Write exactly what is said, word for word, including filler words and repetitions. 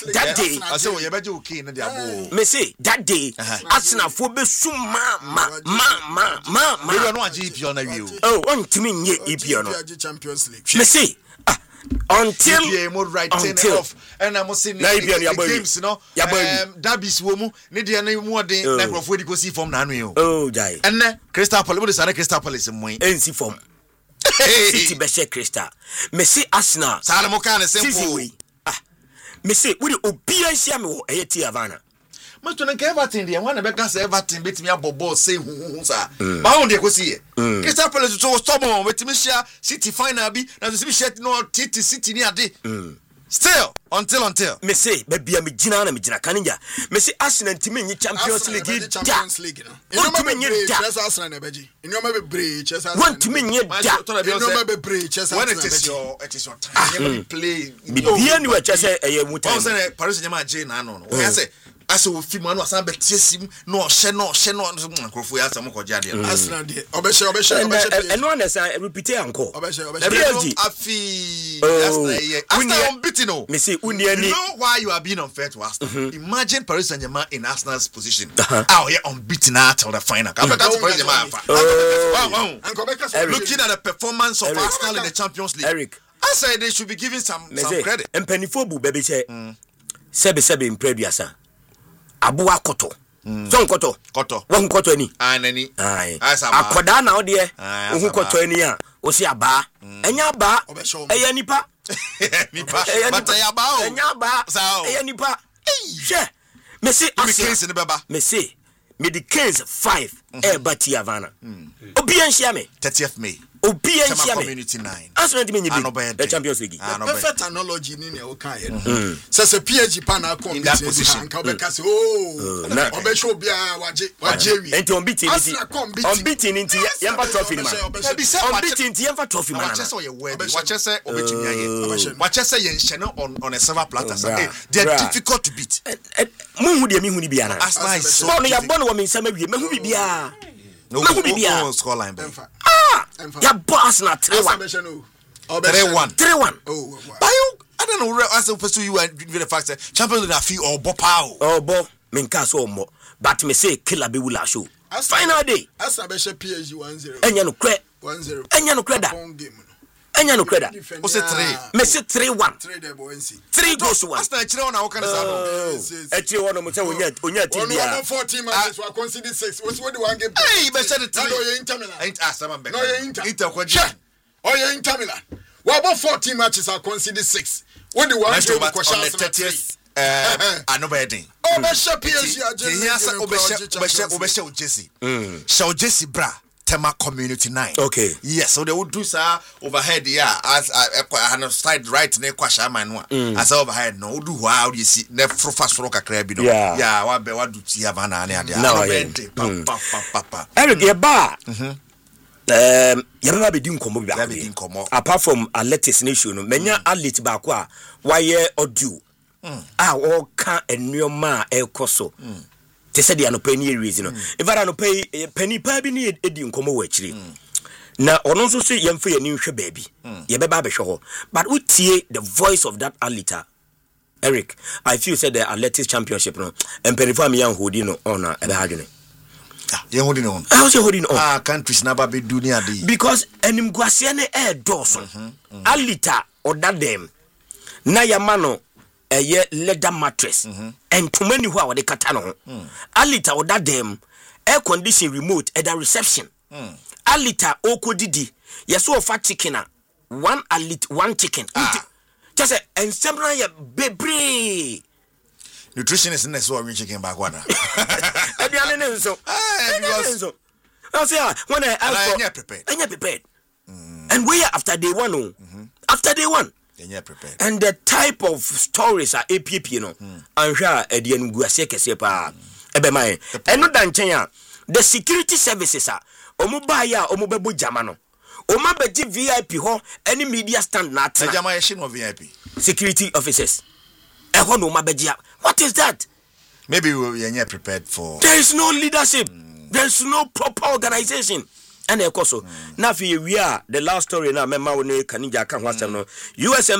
that day I say we beje okay na dia bo me say that day Arsenal fo be sum ma ma ma ma ma ma we no agi E P L na wi o oh on timi nye E P L no Champions League me say until yeah more writing off and I'm saying games no um derbies wo mu ne de na mu odin na crofo di ko see form na anu oh jai and Crystal Palace we say Crystal Palace mo en see form City be share Crystal me say Arsenal sa na mo kan simple ah me say we obi an share me wo e ti Havana but to na Everton dey one na be gas Everton betimi abobo say hu hu sa ba won dey ko see Crystal Palace so stubborn betimi share City final bi na so be share no City City ni ade still until until me say be bia me gina na me gina kanija me say Arsenal ntimi nyi Champions League Champions League no ntimi nyi da Arsenal na beji inoma be break Chelsea want ntimi nyi da inoma be break Chelsea when it is your it is your time you play bia ni we Chelsea eye mu time o say Paris Saint-Germain je na no no o say as we film no asan be tiesim no hye no hye no nkrofo ya asam ko jade Arsenal de obehye obehye obehye eno na say repeat anko obehye obehye afi Arsenal Arsenal unbeaten no me say uniani you know why you are being unfair to Arsenal mm-hmm. Imagine Paris Saint-Germain in Arsenal's position how they unbeaten until the final mm-hmm. Paris Saint-Germain looking at the performance of Eric. Arsenal in the Champions League Eric I say they should be given some me some say, credit empanifo bu baby say sebe sebe impreduasa abuwa koto so koto koto wo koto ni anani ai akoda na ode wo koto ni a wo si aba enya aba eya nipa nipa bata ya ba o enya aba eya nipa hwe me say me say me the Kings five e bati Havana obi an share me thirtieth May obi an share me community nine Arsenal di me the Champions League perfect analogy ni na o kan ye say say P S G pan na come in that position ka be kase oh obe show bia waje waje wi enti on beat ni on beat ni nti yemfa trophy ni man on beat nti yemfa trophy man wache say ye word wache say obetimi aye wache say ye nhye no on on a silver platter say they are difficult to beat mu hu de mi hu ni bia na Arsenal is so no ya bono wo mi nsama wie me hu bia no no score line be ah ya boss na three one three one three one oh but you I don't know as to pursue you and the fact that Champions League fee or bo pow oh bo me nka so mo but me say killer be wula show final day Arsenal be share P S G one zero enya no kre one zero enya no kre da enya no kre da o say three me say three one three dey boy nsi three goes to one Arsenal chire on how can say no e chire one mo say onya onya team bia one fourteen matches we conceded six we the one game hey be say the three no ye Inter Milan ain't Arsenal be no ye Inter Inter ko je oh ye Inter Milan we about fourteen matches are conceded six we the one game ko sha thirtieth eh anobedin oh be share P S G agent here say obeshe obeshe obeshe Jesse mm shall Jesse bra Tema community nine okay yes so they would do sir overhead yeah as I side right ne kwasha man no as overhead no do how you see ne frofa soro kakra bi no yeah wa be wa do ti Havana ne ade papa papa Eric ye ba mhm um yaba be di nkomo bi ba be nkomo apart from athletics nation no menya athlete ba ko a waye audio ah o ka enuoma e koso te said the anopani reason no if I no pay penny pa bi ne edi nkomo wa chiri na ono nso se yemfa ye ni hwe baabi ye beba be hwe ho but utie the voice of that athlete Eric I feel said the athletics championship no emperifa me yan hodi no ona ebe hadwene ye hodi no I was holding on ah countries na ba be dunia dey because enim guase ne e doso athlete oda dem na yamano eye leather mattress and too many who are the katano alita oda dem air condition remote at the reception alita oko didi yeso of fat chicken one alit one chicken just and sembra ya bebre nutritionist in so we chicken back one abiane ne nso eh because I say when I ask prepared anya prepared and we after day one oh after day one prepared. And the type of stories are A P P, you know, and here at the end, Guaseca, Ebema, and not Danchaya. The security services are Omubaya, Omubabu Jamano, Omabaji V I P, ho, any media stand not Jamaican or V I P security officers. What is that? Maybe we are prepared for. There is no leadership, there is no proper organization. And of course, now we are the last story now. Member, we Kanija can watch them. U S M